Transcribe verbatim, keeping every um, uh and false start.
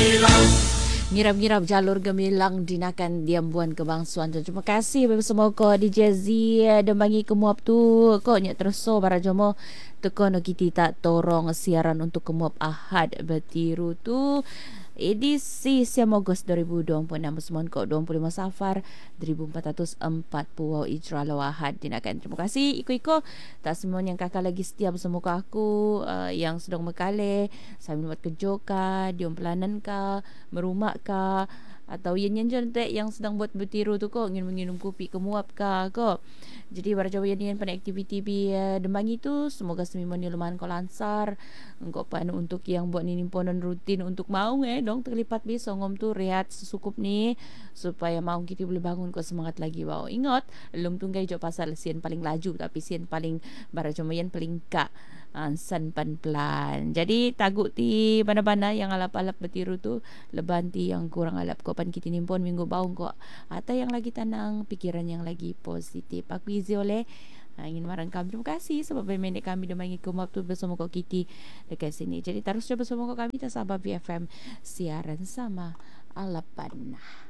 Ngirap-ngirap jalur gemilang dinakan diambuan kebangsuan. Terima kasih bagi semua ko di Jazzy dembangi kemuap tu ko nya terso para jomo tekono kiti tak torong siaran untuk kemuap Ahad betiru tu edisi siam Ogos dua ribu dua puluh enam semon ko dua puluh lima Safar seribu empat ratus empat puluh Ijra Ahad dinakan. Terima kasih iko-iko tak semua yang kakak lagi setia bersama ko aku uh, yang sedang mekale saya buat kerja ka diom pelanan ka merumak ka atau yang yang yang sedang buat bertiru tu ko ingin menginum kopi kemuap ka ko. Jadi para jawa yang pada aktiviti bi uh, dembangi tu semoga semimon lumayan ko lansar engko pan untuk yang buat ni nimponan rutin untuk mau eh dong terlipat bi songom tu rehat sesukup ni supaya mau kita boleh bangun ko semangat lagi wow. Ingat lum tunggai jo pasal sian paling laju tapi sian paling para jawa yang paling ka san pan-plan. Jadi taguk ti bana-bana yang alap-alap bertiru tu leban ti yang kurang alap ko pan kita nimpon minggu baung ko atau yang lagi tenang pikiran yang lagi positif. Aku izi oleh Ha, ingin marang kami. Terima kasih sebab menek kami demangi kumap tu bersama kau Kitty dekat sini. Jadi terus bersama kau kami tak sabar B F M siaran sama Alapan.